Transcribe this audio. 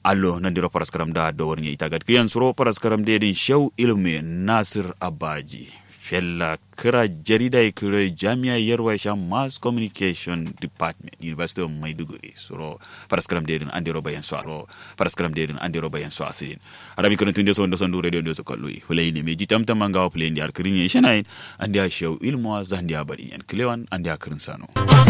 allo nan diro paraskaram da do wornye itagat kiyan suro paraskaram de din shew ilmi Nasir Abaji fella kira jarida kira Jamia Yerwa Sham Mass Communication Department University of Maiduguri suro paraskaram de din andiro bayan so paraskaram de din andiro bayan so asin arami kan tunde so ndo radio ndo so kalui fulay ni meji tamtam manga play ndi ar kirin yeshain andia shew ilmo zandia bari en klewan andia kirin sano